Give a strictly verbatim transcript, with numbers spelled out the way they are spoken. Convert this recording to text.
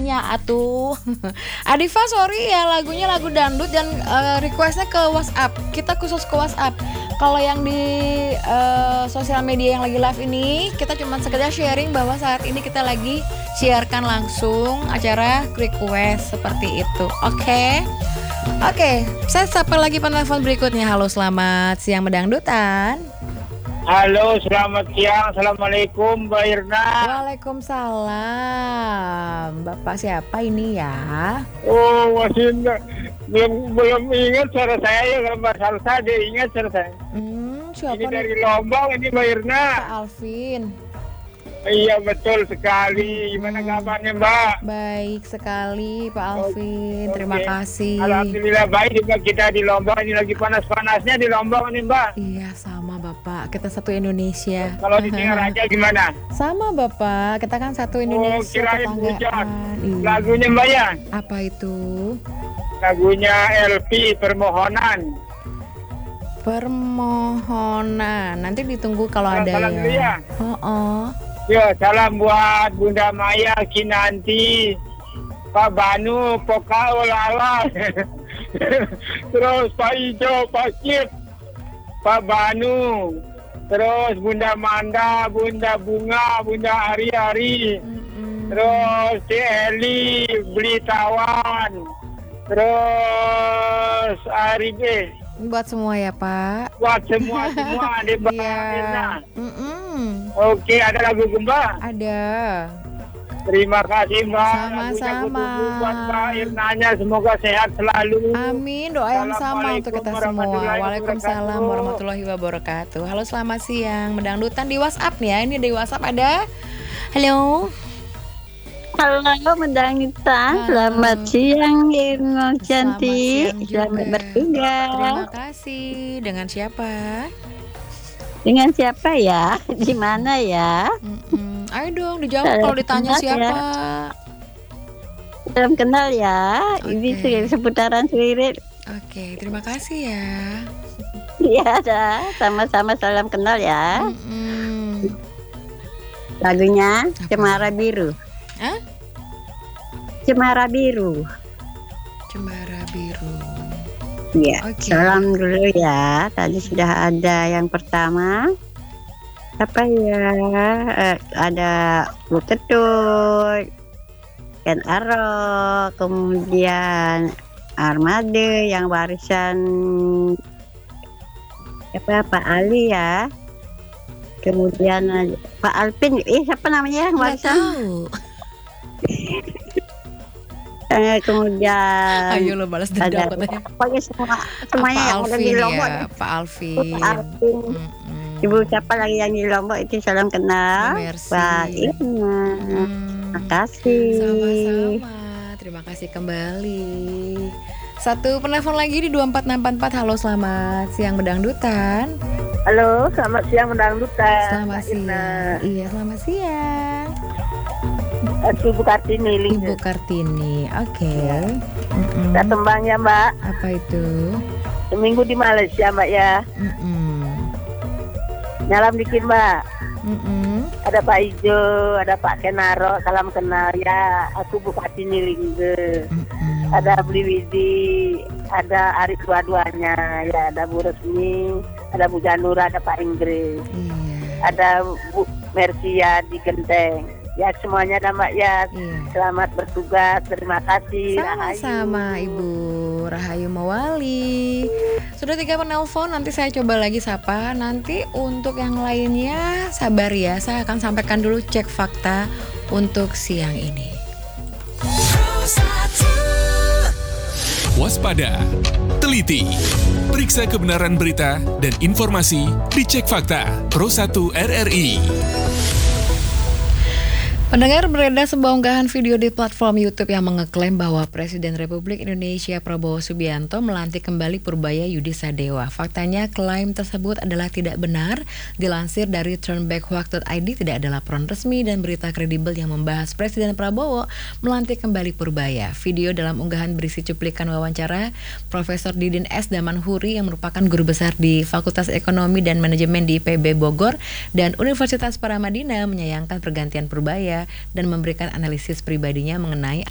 tanya atuh. Adifa sorry ya, lagunya lagu dangdut dan uh, requestnya ke WhatsApp. Kita khusus ke WhatsApp. Kalau yang di uh, sosial media yang lagi live ini, kita cuma sekedar sharing bahwa saat ini kita lagi siarkan langsung acara request seperti itu. Oke. Okay? Oke, okay, saya sapa lagi penelpon berikutnya. Halo, selamat siang Medangdutan. Halo, selamat siang. Assalamualaikum, Mbak Irna. Waalaikumsalam. Bapak siapa ini ya? Oh, masih enggak, belum belum ingat suara saya ya. Kalau Mbak Salsa dia ingat suara saya. Hmm, siapa ini nih? dari Lombok ini Mbak Irna. Pak Alvin. Iya betul sekali. Gimana kabarnya Mbak? Baik sekali Pak Alvin. Oke. Terima kasih. Alhamdulillah baik juga kita di Lombok. Ini lagi panas-panasnya di Lombok nih Mbak. Iya sama Bapak. Kita satu Indonesia. Kalau di Singaraja gimana? Sama Bapak. Kita kan satu Indonesia. Oh, kirain hujan. Iya. Lagunya Mbak ya? Apa itu? Lagunya L P Permohonan. Permohonan. Nanti ditunggu kalau Salam- ada salam dulu ya. Oh, oh. Ya, salam buat Bunda Maya, Kinanti, Pak Banu, Pokao Lala, terus Pak Ijo, Pak Cip, Pak Banu, terus Bunda Manda, Bunda Bunga, Bunda Ari-Ari, Mm-mm. terus Si Eli, Beli Tawan, terus Ari B. Buat semua ya Pak. Buat semua-semua di Mbak Irna. Iya. Mm-mm. Oke, ada lagu Gemba? Ada. Terima kasih Mbak. Sama-sama. Lagunya kutunggu buat Mbak Irnanya. Semoga sehat selalu. Amin, doa yang sama untuk kita semua. Assalamualaikum Waalaikumsalam warahmatullahi wabarakatuh. Halo, selamat siang. Medangdutan di WhatsApp nih ya. Ini di WhatsApp ada. Halo. Halo Medangdutan, selamat siang Irno cantik, siang juga. selamat bertugas. Terima kasih. Dengan siapa? Dengan siapa ya? Di mana ya? Mm-mm. Ayo dong dijawab Salam kalau ditanya kenal siapa. ya. Salam kenal ya. Ini Oke. seputaran Swirit. Oke, terima kasih ya. Iya dah, sama-sama salam kenal ya. Mm-mm. Lagunya Apa? Cemara Biru. Hah? Cemara Biru. Cemara biru. Iya. Oke. Salam dulu ya. Tadi sudah ada yang pertama. Apa ya? Eh, ada Bu Ketut, Ken Arok, kemudian Armade yang warisan apa Pak Ali ya. Kemudian ada Pak Alvin, eh siapa namanya yang Nggak warisan? tahu. Eh, kemudian Ayo lo balas ada dendam katanya. pokoknya semua semuanya Pak yang ada di Alvin Lombok. ya, Pak Alvin. Pak Alvin. Mm-mm. Ibu siapa lagi yang di Lombok itu salam kenal. Merci. Pak Irna. Mm. Terima kasih. Sama-sama. Terima kasih kembali. Satu penelpon lagi di dua empat enam empat empat. Halo, selamat siang Medangdutan. Halo, selamat siang Medangdutan. Selamat Mbak Irna. siang. Iya, selamat siang. Aku Bu Kartini Ibu Lingga. Kartini. Oke. Mm-mm. Kita tembang ya Mbak. Apa itu? Seminggu di Malaysia Mbak ya. Mm-mm. Nyalam dikit Mbak. Mm-mm. Ada Pak Ijo, ada Pak Kenaro, salam kenal ya. Aku Bu Kartini Lingga. Mm-mm. Ada Beli Widi, ada Aris dua-duanya, ya ada Bu Resmi, ada Bu Janura, ada Pak Inggris, Iya. ada Bu Mercia di Genteng. Ya semuanya ada Mbak ya. Iya. Selamat bertugas, terima kasih. Sama-sama Rahayu. Ibu Rahayu Mawali. Sudah tiga penelpon, nanti saya coba lagi sapa. Nanti untuk yang lainnya sabar ya, saya akan sampaikan dulu cek fakta untuk siang ini. Waspada, teliti, periksa kebenaran berita dan informasi di Cek Fakta Pro satu R R I. Pendengar, beredar sebuah unggahan video di platform YouTube yang mengeklaim bahwa Presiden Republik Indonesia Prabowo Subianto melantik kembali Purbaya Yudi Sadewa. Faktanya, klaim tersebut adalah tidak benar. Dilansir dari turnbackhoax dot i d, tidak ada laporan resmi dan berita kredibel yang membahas Presiden Prabowo melantik kembali Purbaya. Video dalam unggahan berisi cuplikan wawancara Profesor Didin S. Damanhuri yang merupakan guru besar di Fakultas Ekonomi dan Manajemen di I P B Bogor dan Universitas Paramadina menyayangkan pergantian Purbaya dan memberikan analisis pribadinya mengenai